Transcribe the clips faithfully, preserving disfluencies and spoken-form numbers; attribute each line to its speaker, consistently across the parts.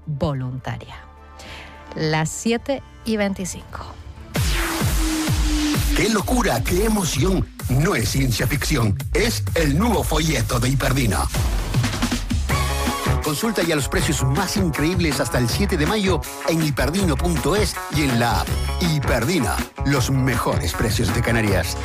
Speaker 1: voluntaria. Las siete y veinticinco.
Speaker 2: ¡Qué locura, qué emoción! No es ciencia ficción, es el nuevo folleto de Hiperdina. Consulta ya los precios más increíbles hasta el siete de mayo en hiperdino punto es y en la app. Hiperdina, los mejores precios de Canarias.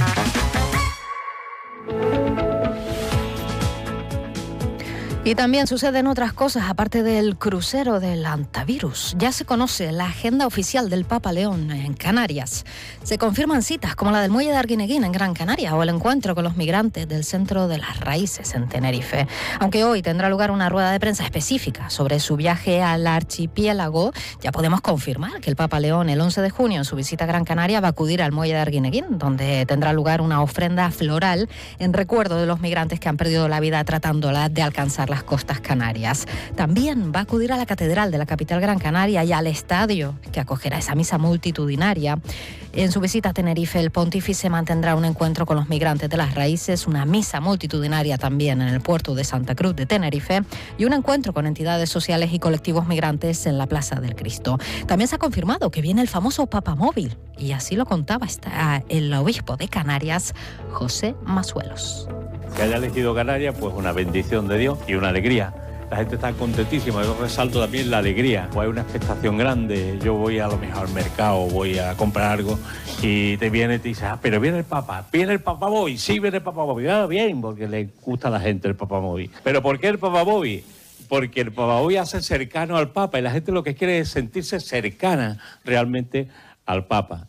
Speaker 1: Y también suceden otras cosas, aparte del crucero del antivirus. Ya se conoce la agenda oficial del Papa León en Canarias. Se confirman citas como la del muelle de Arguineguín en Gran Canaria o el encuentro con los migrantes del Centro de las Raíces en Tenerife. Aunque hoy tendrá lugar una rueda de prensa específica sobre su viaje al archipiélago, ya podemos confirmar que el Papa León el once de junio en su visita a Gran Canaria va a acudir al muelle de Arguineguín, donde tendrá lugar una ofrenda floral en recuerdo de los migrantes que han perdido la vida tratándola de alcanzar las costas canarias. También va a acudir a la Catedral de la capital Gran Canaria y al estadio que acogerá esa misa multitudinaria. En su visita a Tenerife, el pontífice mantendrá un encuentro con los migrantes de las raíces, una misa multitudinaria también en el puerto de Santa Cruz de Tenerife y un encuentro con entidades sociales y colectivos migrantes en la Plaza del Cristo. También se ha confirmado que viene el famoso papamóvil y así lo contaba el obispo de Canarias, José Masuelos.
Speaker 3: Que haya elegido Canarias, pues una bendición de Dios y una alegría. La gente está contentísima, yo resalto también la alegría. Pues hay una expectación grande, yo voy a lo mejor al mercado, voy a comprar algo y te viene y te dice, ah, pero viene el Papa, viene el papamóvil, sí viene el papamóvil, ah, bien, porque le gusta a la gente el papamóvil. ¿Pero por qué el papamóvil? Porque el papamóvil hace cercano al Papa y la gente lo que quiere es sentirse cercana realmente al Papa.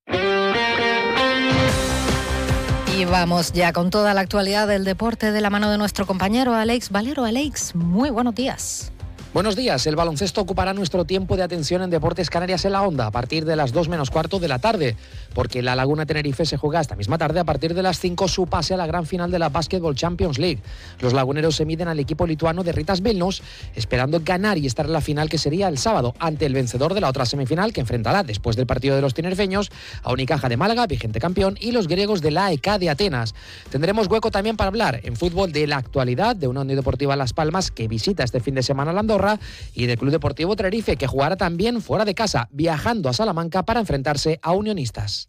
Speaker 1: Y vamos ya con toda la actualidad del deporte de la mano de nuestro compañero Alex Valero. Alex, muy buenos días.
Speaker 4: Buenos días. El baloncesto ocupará nuestro tiempo de atención en Deportes Canarias en la Onda a partir de las dos menos cuarto de la tarde, porque la Laguna Tenerife se juega esta misma tarde a partir de las cinco su pase a la gran final de la Basketball Champions League. Los laguneros se miden al equipo lituano de Ritas Vilnius, esperando ganar y estar en la final que sería el sábado ante el vencedor de la otra semifinal que enfrentará después del partido de los tinerfeños a Unicaja de Málaga, vigente campeón, y los griegos de la A E K de Atenas. Tendremos hueco también para hablar en fútbol de la actualidad de una Unión Deportiva Las Palmas que visita este fin de semana la Andorra y del Club Deportivo Tenerife, que jugará también fuera de casa, viajando a Salamanca para enfrentarse a Unionistas.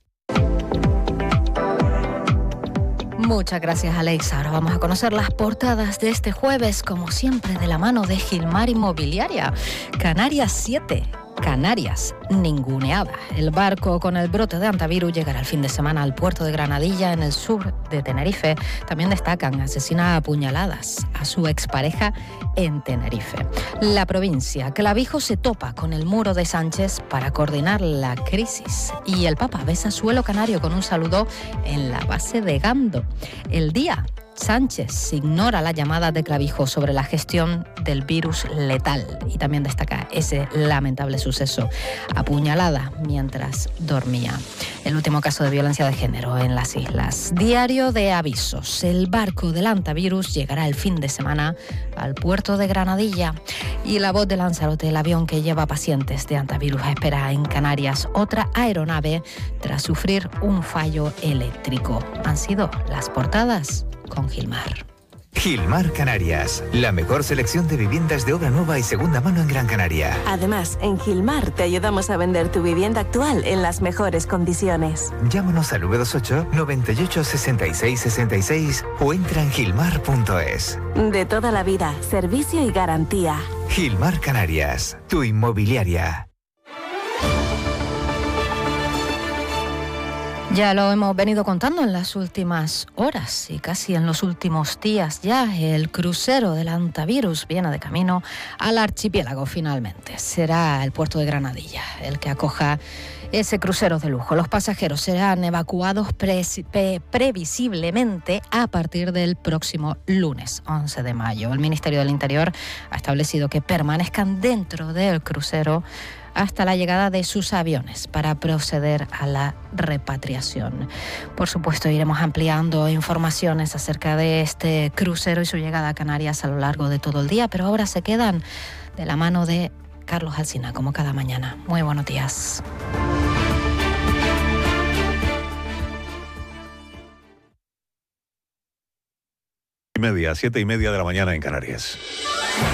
Speaker 1: Muchas gracias, Alex. Ahora vamos a conocer las portadas de este jueves, como siempre, de la mano de Gilmar Inmobiliaria. Canarias siete. Canarias, ninguneada. El barco con el brote de antivirus llegará el fin de semana al puerto de Granadilla, en el sur de Tenerife. También destacan, asesina a puñaladas a su expareja en Tenerife. La provincia, Clavijo se topa con el muro de Sánchez para coordinar la crisis. Y el Papa besa suelo canario con un saludo en la base de Gando. El Día, Sánchez ignora la llamada de Clavijo sobre la gestión del virus letal y también destaca ese lamentable suceso, apuñalada mientras dormía. El último caso de violencia de género en las islas. Diario de avisos. El barco del antivirus llegará el fin de semana al puerto de Granadilla. Y la voz de Lanzarote, el avión que lleva pacientes de antivirus, espera en Canarias otra aeronave tras sufrir un fallo eléctrico. Han sido las portadas con Gilmar.
Speaker 5: Gilmar Canarias, la mejor selección de viviendas de obra nueva y segunda mano en Gran Canaria.
Speaker 6: Además, en Gilmar te ayudamos a vender tu vivienda actual en las mejores condiciones.
Speaker 5: Llámanos al nueve dos ocho, noventa y ocho, sesenta y seis sesenta y seis o entra en gilmar punto es.
Speaker 6: De toda la vida, servicio y garantía.
Speaker 5: Gilmar Canarias, tu inmobiliaria.
Speaker 1: Ya lo hemos venido contando en las últimas horas y casi en los últimos días ya. El crucero del antivirus viene de camino al archipiélago finalmente. Será el puerto de Granadilla el que acoja ese crucero de lujo. Los pasajeros serán evacuados pre- pre- previsiblemente a partir del próximo lunes once de mayo. El Ministerio del Interior ha establecido que permanezcan dentro del crucero hasta la llegada de sus aviones para proceder a la repatriación. Por supuesto, iremos ampliando informaciones acerca de este crucero y su llegada a Canarias a lo largo de todo el día, pero ahora se quedan de la mano de Carlos Alsina, como cada mañana. Muy buenos días.
Speaker 7: Y media, siete y media de la mañana en Canarias.